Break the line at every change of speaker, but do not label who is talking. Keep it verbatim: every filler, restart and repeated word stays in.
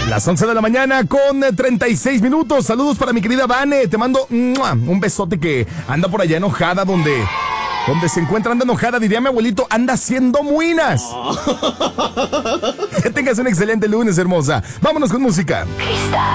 Las once de la mañana con treinta y seis minutos. Saludos para mi querida Vane. Te mando ¡mua! Un besote que anda por allá enojada donde, donde se encuentra, anda enojada. Diría mi abuelito, anda haciendo muinas. Oh. Que tengas un excelente lunes, hermosa. Vámonos con música. Cristal.